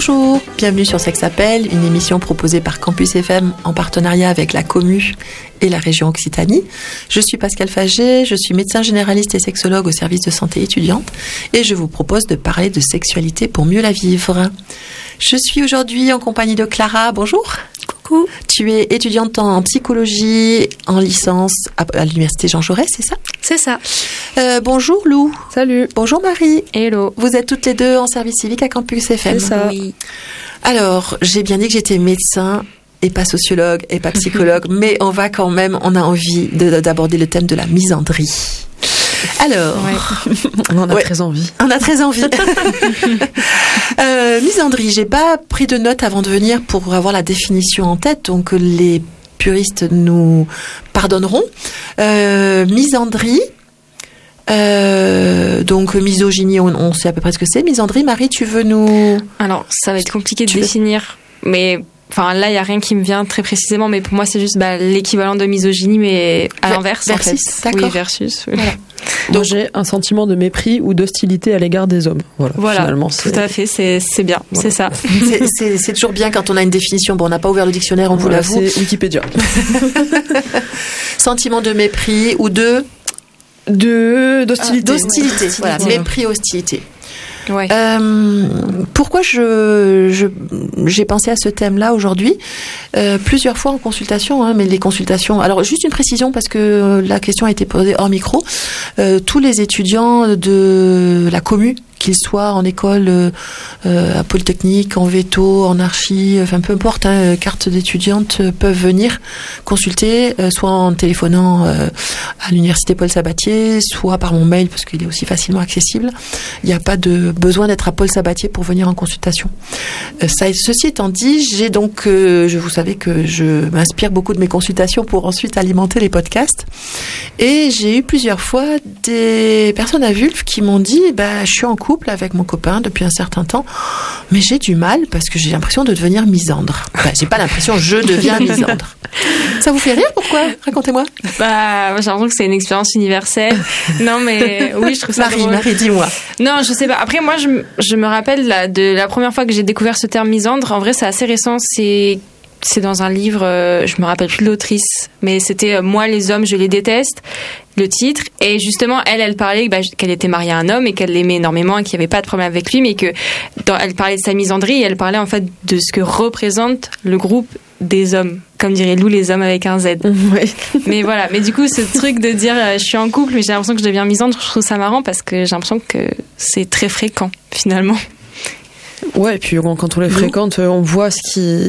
Bonjour, bienvenue sur Sexe Appel, une émission proposée par Campus FM en partenariat avec la Commu et la région Occitanie. Je suis Pascal Faget, je suis médecin généraliste et sexologue au service de santé étudiante et je vous propose de parler de sexualité pour mieux la vivre. Je suis aujourd'hui en compagnie de Clara. Bonjour. Coucou. Tu es étudiante en psychologie en licence à l'université Jean Jaurès, c'est ça ? C'est ça. Bonjour Lou. Salut. Bonjour Marie. Hello. Vous êtes toutes les deux en service civique à Campus FM. C'est ça. Oui. Alors, j'ai bien dit que j'étais médecin et pas sociologue et pas psychologue, mais on a envie d'aborder le thème de la misandrie. Alors, on en a très envie. On a très envie. Misandrie, j'ai pas pris de notes avant de venir pour avoir la définition en tête, donc les puristes nous pardonneront. Misandrie, donc misogynie, on sait à peu près ce que c'est. Misandrie, Marie, tu veux nous... Alors, ça va être compliqué de définir, mais... Enfin, là, il n'y a rien qui me vient très précisément, mais pour moi, c'est juste l'équivalent de misogynie, mais à l'inverse, en fait. D'accord. Oui, versus. Oui. Voilà. Donc, j'ai un sentiment de mépris ou d'hostilité à l'égard des hommes. Voilà. Finalement, tout à fait, c'est bien, voilà. C'est ça. C'est toujours bien quand on a une définition. Bon, on n'a pas ouvert le dictionnaire, on vous l'avoue. C'est Wikipédia. Sentiment de mépris ou d'hostilité. D'hostilité, voilà. Mépris, hostilité. Ouais. Pourquoi j'ai pensé à ce thème-là aujourd'hui plusieurs fois en consultation, mais les consultations... Alors, juste une précision, parce que la question a été posée hors micro. Tous les étudiants de la Commu, qu'ils soient en école, à Polytechnique, en veto, en archi, enfin peu importe, carte d'étudiante, peuvent venir consulter, soit en téléphonant à l'université Paul Sabatier, soit par mon mail, parce qu'il est aussi facilement accessible. Il n'y a pas de besoin d'être à Paul Sabatier pour venir en consultation. Ceci étant dit, j'ai donc, vous savez que je m'inspire beaucoup de mes consultations pour ensuite alimenter les podcasts. Et j'ai eu plusieurs fois des personnes à vulve qui m'ont dit, je suis en couple avec mon copain depuis un certain temps, mais j'ai du mal parce que j'ai l'impression de devenir misandre. J'ai pas l'impression, je deviens misandre. Ça vous fait rire? Pourquoi? Racontez-moi. J'ai l'impression que c'est une expérience universelle. Non, mais oui, je trouve ça drôle. Marie, dis-moi. Non, je sais pas. Après, moi, je me rappelle de la première fois que j'ai découvert ce terme misandre. En vrai, c'est assez récent. C'est dans un livre, je me rappelle plus de l'autrice, mais c'était Moi les hommes je les déteste, le titre, et justement elle parlait qu'elle était mariée à un homme et qu'elle l'aimait énormément et qu'il n'y avait pas de problème avec lui, mais que elle parlait de sa misandrie et elle parlait en fait de ce que représente le groupe des hommes, comme dirait Lou, les hommes avec un Z. Oui. Mais voilà, mais du coup ce truc de dire je suis en couple mais j'ai l'impression que je deviens misandre, je trouve ça marrant parce que j'ai l'impression que c'est très fréquent finalement. Ouais, et puis quand on les fréquente, on voit ce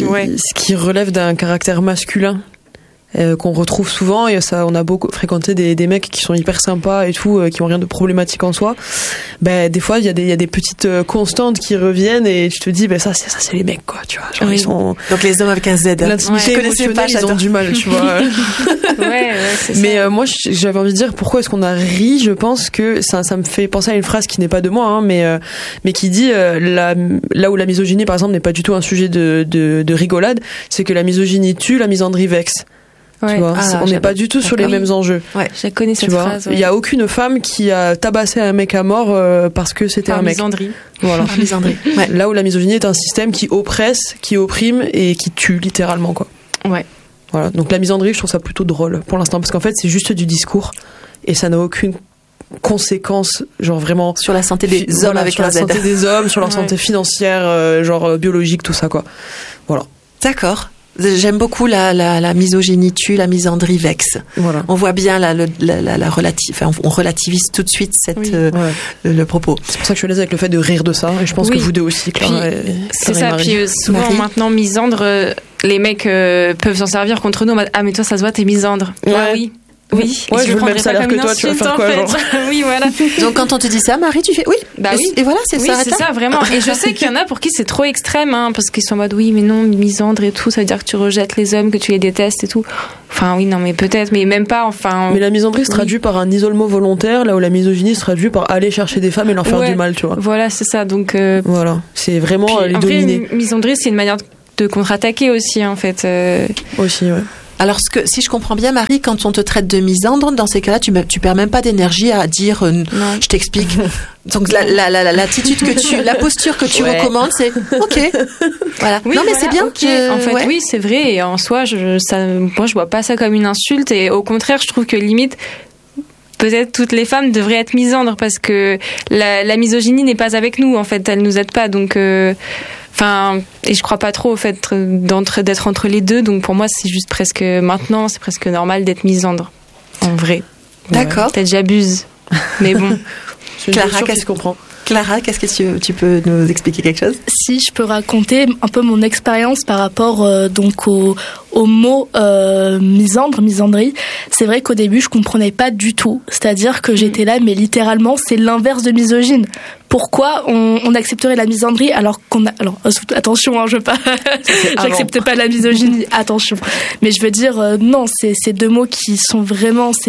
qui relève d'un caractère masculin qu'on retrouve souvent, et ça, on a beaucoup fréquenté des mecs qui sont hyper sympas et tout, qui ont rien de problématique en soi. Des fois il y a des petites constantes qui reviennent et tu te dis ça c'est les mecs quoi, tu vois, genre ils sont... Donc les hommes avec un Z, l'intimité émotionnelle, ils ont du mal, tu vois. c'est ça. Mais moi j'avais envie de dire pourquoi est-ce qu'on a ri. Je pense que ça me fait penser à une phrase qui n'est pas de moi, mais qui dit là où la misogynie par exemple n'est pas du tout un sujet de rigolade, c'est que la misogynie tue, la misandrie vexe. Tu vois, on n'est pas du tout sur les mêmes enjeux. Ouais, je connais cette phrase. Il y a aucune femme qui a tabassé un mec à mort parce que c'était un mec. Misandrie. Voilà. Par misandrie. Ouais. Là où la misogynie est un système qui oppresse, qui opprime et qui tue littéralement quoi. Ouais. Voilà. Donc la misandrie, je trouve ça plutôt drôle pour l'instant parce qu'en fait c'est juste du discours et ça n'a aucune conséquence, genre vraiment sur la santé des hommes avec un Z. Sur la santé des hommes, sur leur santé financière, genre biologique, tout ça quoi. Voilà. D'accord. J'aime beaucoup la misogynie tue, la misandrie vexe. Voilà. On voit bien on relativise tout de suite le propos. C'est pour ça que je suis à l'aise avec le fait de rire de ça, et je pense que vous deux aussi, Clara. C'est ça, puis souvent maintenant misandre, les mecs peuvent s'en servir contre nous. Mais toi ça se voit, t'es misandre. Ouais. Oui, je veux le même salaire que toi, tu vas faire quoi, genre. Oui, voilà. Donc quand on te dit ça, Marie, tu fais oui. Oui. Et voilà, c'est ça. Oui, c'est ça, vraiment. Et je sais qu'il y en a pour qui c'est trop extrême, parce qu'ils sont en mode oui, mais non, misandre et tout, ça veut dire que tu rejettes les hommes, que tu les détestes et tout. Enfin, oui, non, mais peut-être, mais même pas, enfin. Mais la misandrie se traduit par un isolement volontaire, là où la misogynie se traduit par aller chercher des femmes et leur faire du mal, tu vois. Voilà, c'est ça, donc. Voilà, c'est vraiment les dominer. Misandrie, c'est une manière de contre-attaquer aussi, en fait. Aussi, ouais. Alors, si je comprends bien, Marie, quand on te traite de misandre, dans ces cas-là, tu perds même pas d'énergie à dire je t'explique. Donc l'attitude la posture que tu recommandes, c'est ok. Voilà. Oui, non mais voilà, c'est bien. Okay. En fait, oui, c'est vrai. Et en soi, moi, je vois pas ça comme une insulte. Et au contraire, je trouve que limite, peut-être toutes les femmes devraient être misandres parce que la misogynie n'est pas avec nous. En fait, elle nous aide pas. Donc et je crois pas trop au fait d'être entre les deux. Donc pour moi, c'est juste maintenant, c'est presque normal d'être misandre. En vrai. D'accord. Peut-être j'abuse, mais bon. Clara, qu'est-ce qu'on comprend? Clara, qu'est-ce que tu peux nous expliquer quelque chose? Si je peux raconter un peu mon expérience par rapport donc au mot misandrie. C'est vrai qu'au début je comprenais pas du tout. C'est-à-dire que j'étais là, mais littéralement c'est l'inverse de misogyne. Pourquoi on accepterait la misandrie alors attention, je veux pas, j'accepte pas la misogynie, attention. Mais je veux dire non, c'est deux mots qui sont vraiment c'est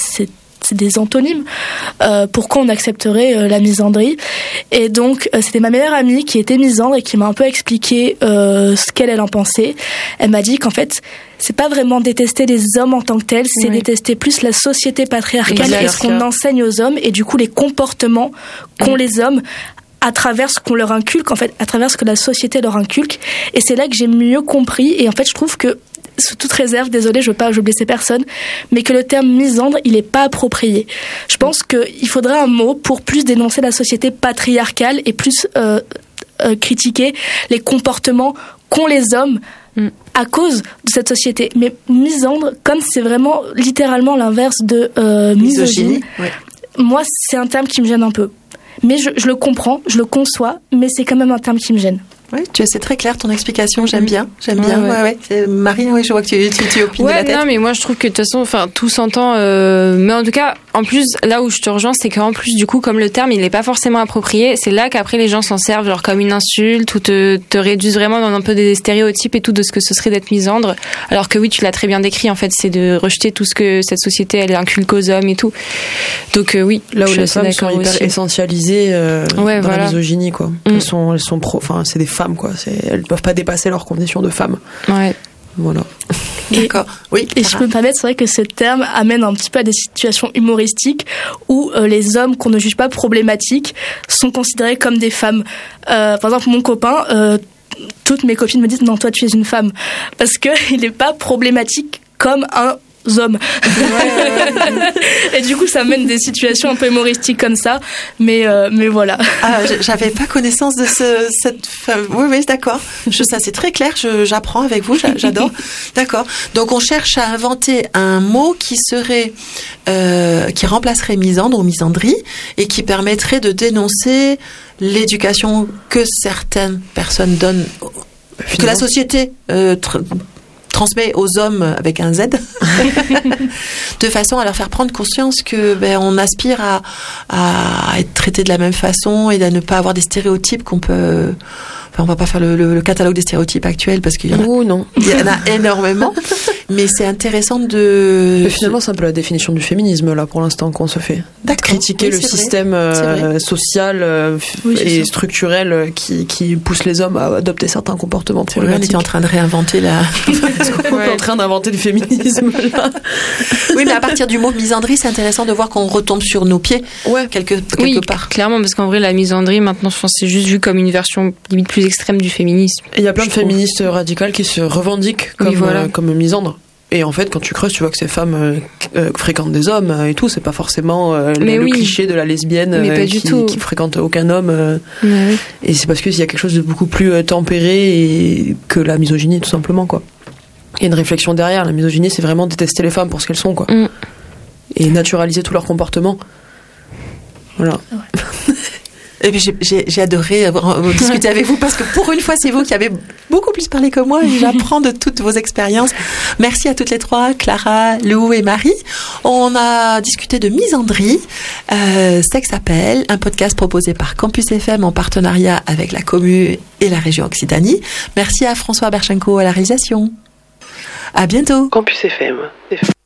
des antonymes. Pourquoi on accepterait la misandrie? Et donc c'était ma meilleure amie qui était misandre et qui m'a un peu expliqué ce qu'elle en pensait. Elle m'a dit qu'en fait c'est pas vraiment détester les hommes en tant que tels, c'est détester plus la société patriarcale et ce qu'on enseigne aux hommes et du coup les comportements qu'ont les hommes à travers ce qu'on leur inculque, en fait, à travers ce que la société leur inculque. Et c'est là que j'ai mieux compris. Et en fait, je trouve que, sous toute réserve, désolée, je veux blesser personne, mais que le terme misandre, il est pas approprié. Je pense qu'il faudrait un mot pour plus dénoncer la société patriarcale et plus critiquer les comportements qu'ont les hommes à cause de cette société. Mais misandre, comme c'est vraiment littéralement l'inverse de misogynie, moi, c'est un terme qui me gêne un peu. Mais je le comprends, je le conçois, mais c'est quand même un terme qui me gêne. Oui, c'est très clair ton explication, j'aime bien. Ouais. Marie, oui, je vois que tu opines de la tête. Non, mais moi je trouve que de toute façon, tout s'entend. Mais en tout cas, en plus, là où je te rejoins, c'est qu'en plus, du coup, comme le terme, il n'est pas forcément approprié, c'est là qu'après les gens s'en servent, genre comme une insulte, ou te réduisent vraiment dans un peu des stéréotypes et tout de ce que ce serait d'être misandre. Alors que oui, tu l'as très bien décrit, en fait, c'est de rejeter tout ce que cette société, elle inculque aux hommes et tout. Donc oui, là où les femmes sont hyper essentialisées dans la misogynie, quoi. Elles sont c'est des femmes, quoi. Elles ne peuvent pas dépasser leurs conditions de femmes. Ouais. Voilà. D'accord. Oui. Et je peux me permettre, c'est vrai que ce terme amène un petit peu à des situations humoristiques où les hommes qu'on ne juge pas problématiques sont considérés comme des femmes. Par exemple, mon copain, toutes mes copines me disent non, toi tu es une femme, parce que il n'est pas problématique comme un hommes. Et du coup ça mène des situations un peu humoristiques comme ça, mais voilà. J'avais pas connaissance de cette femme. Oui, d'accord. Ça c'est très clair, j'apprends avec vous, j'adore. D'accord. Donc on cherche à inventer un mot qui serait qui remplacerait misandre ou misandrie et qui permettrait de dénoncer l'éducation que certaines personnes donnent, que la société transmet aux hommes avec un Z, de façon à leur faire prendre conscience que on aspire à être traité de la même façon et à ne pas avoir des stéréotypes qu'on peut. Enfin, on va pas faire le catalogue des stéréotypes actuels parce qu'il y en a, il y en a énormément, mais c'est intéressant de. Mais finalement, c'est un peu la définition du féminisme là pour l'instant qu'on se fait. Critiquer le système social et structurel qui pousse les hommes à adopter certains comportements problématiques. On était en train de réinventer on est en train d'inventer le féminisme là. Oui, mais à partir du mot misandrie, c'est intéressant de voir qu'on retombe sur nos pieds quelque part. Clairement, parce qu'en vrai, la misandrie maintenant, c'est juste vu comme une version limite plus extrême du féminisme. Il y a plein de féministes radicales qui se revendiquent comme misandres. Et en fait, quand tu creuses, tu vois que ces femmes fréquentent des hommes et tout. C'est pas forcément le cliché de la lesbienne qui fréquente aucun homme. Et c'est parce qu'il y a quelque chose de beaucoup plus tempéré que la misogynie, tout simplement, quoi. Il y a une réflexion derrière. La misogynie, c'est vraiment détester les femmes pour ce qu'elles sont, quoi. Et naturaliser tout leur comportement. Voilà. Et puis j'ai adoré discuter avec vous parce que pour une fois c'est vous qui avez beaucoup plus parlé que moi et j'apprends de toutes vos expériences. Merci à toutes les trois, Clara, Lou et Marie. On a discuté de misandrie, Sex Appel, un podcast proposé par Campus FM en partenariat avec la Commu et la région Occitanie. Merci à François Berchenko à la réalisation. À bientôt. Campus FM.